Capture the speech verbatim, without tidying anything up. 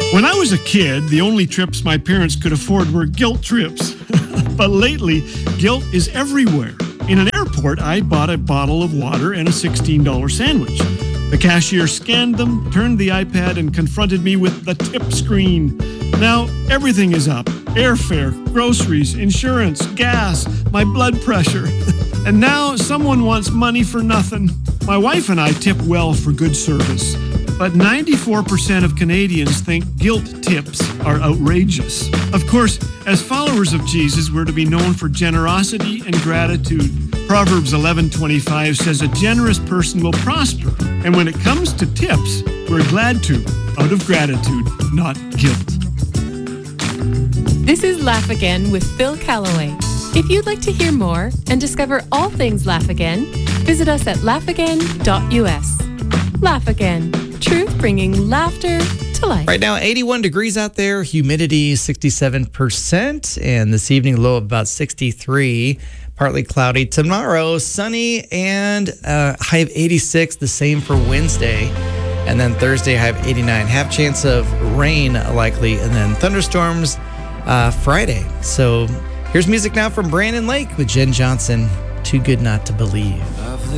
When I was a kid, the only trips my parents could afford were guilt trips. But lately, guilt is everywhere. In an airport, I bought a bottle of water and a sixteen dollars sandwich. The cashier scanned them, turned the iPad, and confronted me with the tip screen. Now, everything is up. Airfare, groceries, insurance, gas, my blood pressure. And now someone wants money for nothing. My wife and I tip well for good service. But ninety-four percent of Canadians think guilt tips are outrageous. Of course, as followers of Jesus, we're to be known for generosity and gratitude. Proverbs eleven twenty-five says a generous person will prosper. And when it comes to tips, we're glad to, out of gratitude, not guilt. This is Laugh Again with Phil Callaway. If you'd like to hear more and discover all things Laugh Again, visit us at laugh again dot u s. Laugh Again. Truth bringing laughter to life. Right now, eighty-one degrees out there, humidity sixty-seven percent, and this evening low of about sixty-three, partly cloudy. Tomorrow, sunny and uh, high of eighty-six, the same for Wednesday. And then Thursday, high of eighty-nine. Half chance of rain likely, and then thunderstorms uh, Friday. So here's music now from Brandon Lake with Jen Johnson, Too Good Not to Believe.